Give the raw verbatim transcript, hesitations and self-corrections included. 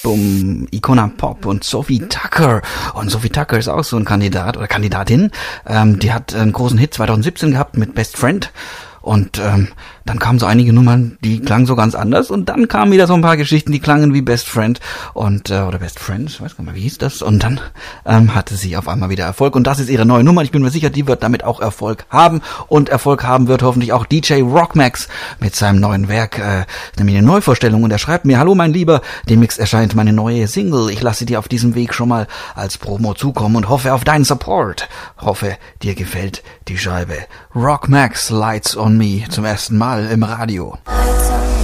Album Icona Pop und Sophie Tucker. Und Sophie Tucker ist auch so ein Kandidat oder Kandidatin. Ähm, die hat einen großen Hit zwanzig siebzehn gehabt mit Best Friend. Und ähm, dann kamen so einige Nummern, die klangen so ganz anders. Und dann kamen wieder so ein paar Geschichten, die klangen wie Best Friend und äh, oder Best Friend, ich weiß gar nicht mehr, wie hieß das. Und dann ähm, hatte sie auf einmal wieder Erfolg. Und das ist ihre neue Nummer. Ich bin mir sicher, die wird damit auch Erfolg haben. Und Erfolg haben wird hoffentlich auch D J Rockmax mit seinem neuen Werk, äh, nämlich eine Neuvorstellung. Und er schreibt mir: Hallo mein Lieber, demnächst erscheint meine neue Single. Ich lasse dir auf diesem Weg schon mal als Promo zukommen und hoffe auf deinen Support. Hoffe, dir gefällt die Scheibe. Rockmax, Lights on Me, zum ersten Mal im Radio.